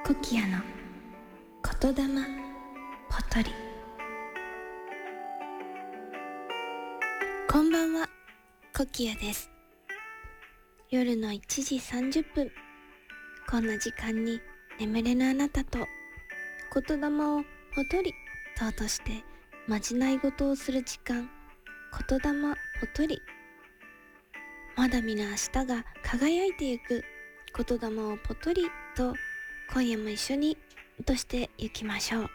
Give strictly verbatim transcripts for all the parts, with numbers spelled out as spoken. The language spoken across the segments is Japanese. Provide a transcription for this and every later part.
コキアの言霊ポトリ。こんばんは、コキアです。夜のいちじさんじゅっぷん、こんな時間に眠れぬあなたと言霊をポトリと落としてまじない事をする時間、言霊ポトリ。まだ見ぬ明日が輝いてゆく言霊をポトリと、今夜も一緒に落としてゆきましょう。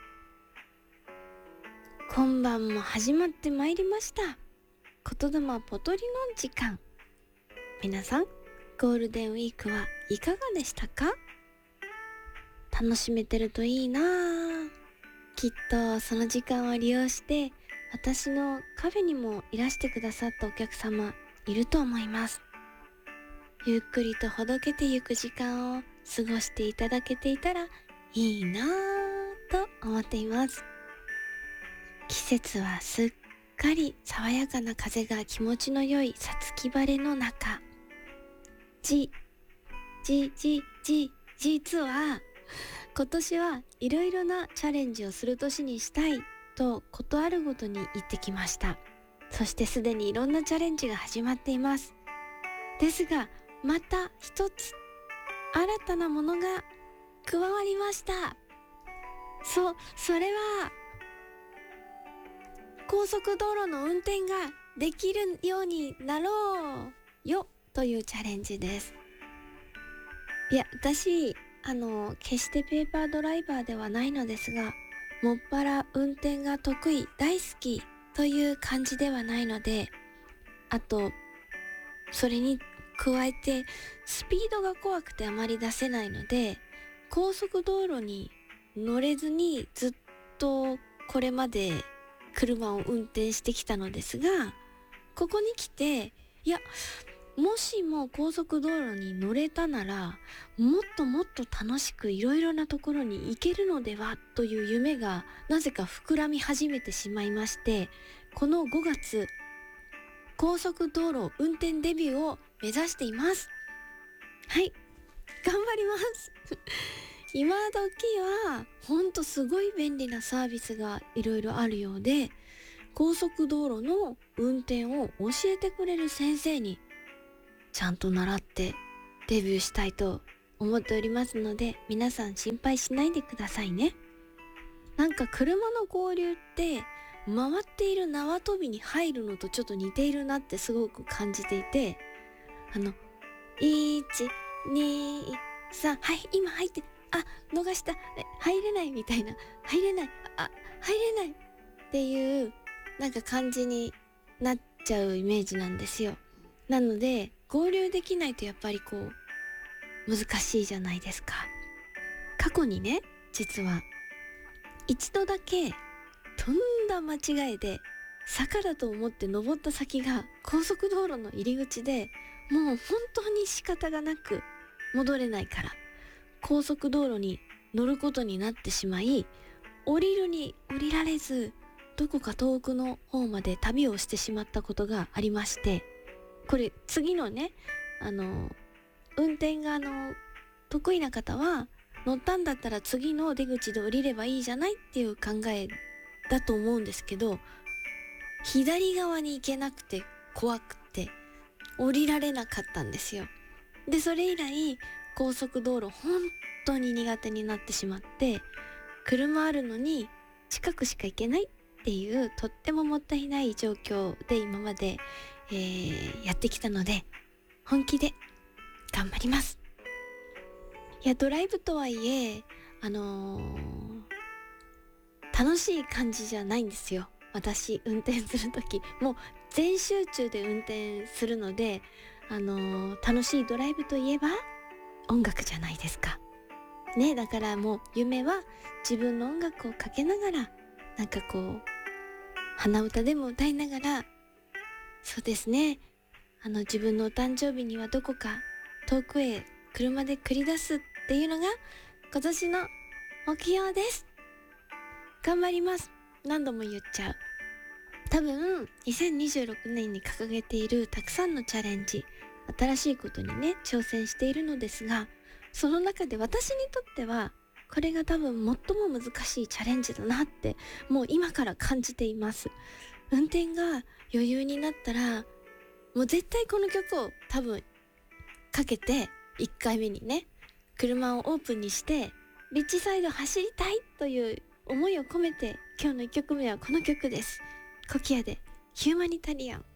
今晩も始まってまいりました、言霊ポトリの時間。皆さん、ゴールデンウィークはいかがでしたか？楽しめてるといいなぁ。きっとその時間を利用して私のカフェにもいらしてくださったお客様いると思います。ゆっくりとほどけてゆく時間を過ごしていただけていたらいいなぁと思っています。季節はすっかり爽やかな風が気持ちの良いさつき晴れの中、じ、じ、じ、じ、実は今年はいろいろなチャレンジをする年にしたいとことあるごとに言ってきました。そしてすでにいろんなチャレンジが始まっています。ですがまた一つ新たなものが加わりました。そう、それは高速道路の運転ができるようになろうよというチャレンジです。いや、私あの決してペーパードライバーではないのですが、もっぱら運転が得意大好きという感じではないので、あとそれに加えてスピードが怖くてあまり出せないので、高速道路に乗れずにずっとこれまで車を運転してきたのですが、ここに来て、いや、もしも高速道路に乗れたならもっともっと楽しくいろいろなところに行けるのではという夢がなぜか膨らみ始めてしまいまして、このごがつ高速道路運転デビューを目指しています。はい、頑張ります今時はほんとすごい便利なサービスがいろいろあるようで、高速道路の運転を教えてくれる先生にちゃんと習ってデビューしたいと思っておりますので、皆さん心配しないでくださいね。なんか車の合流って回っている縄跳びに入るのとちょっと似ているなってすごく感じていて、あのいち、に、さん、はい、今入って、あ、逃した、え入れないみたいな、入れない、あ、入れないっていうなんか感じになっちゃうイメージなんですよ。なので合流できないとやっぱりこう難しいじゃないですか。過去にね、実は一度だけとんだ間違いで坂だと思って登った先が高速道路の入り口で、もう本当に仕方がなく戻れないから高速道路に乗ることになってしまい、降りるに降りられずどこか遠くの方まで旅をしてしまったことがありまして、これ次のね、あの運転があの得意な方は乗ったんだったら次の出口で降りればいいじゃないっていう考えだと思うんですけど、左側に行けなくて怖くて降りられなかったんですよ。でそれ以来高速道路本当に苦手になってしまって、車あるのに近くしか行けないっていうとってももったいない状況で今まで、えー、やってきたので、本気で頑張ります。いや、ドライブとはいえあのー、楽しい感じじゃないんですよ。私運転するときもう全集中で運転するので、あのー、楽しいドライブといえば音楽じゃないですかね。だからもう夢は自分の音楽をかけながら、なんかこう鼻歌でも歌いながら、そうですね、あの自分のお誕生日にはどこか遠くへ車で繰り出すっていうのが今年の目標です。頑張ります。何度も言っちゃう。多分にせんにじゅうろくねんに掲げているたくさんのチャレンジ、新しいことにね挑戦しているのですが、その中で私にとってはこれが多分最も難しいチャレンジだなってもう今から感じています。運転が余裕になったらもう絶対この曲を多分かけていっかいめにね車をオープンにしてビッチサイド走りたいという思いを込めて今日のいっきょくめはこの曲です。コキアでヒューマニタリアン。